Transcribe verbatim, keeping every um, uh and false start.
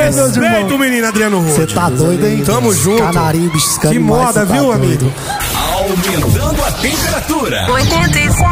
Respeita o menino Adriano Rude. Você tá doido, hein? Tamo junto. Canaribes, Que moda, viu, amigo? Aumentando a temperatura. oitenta e sete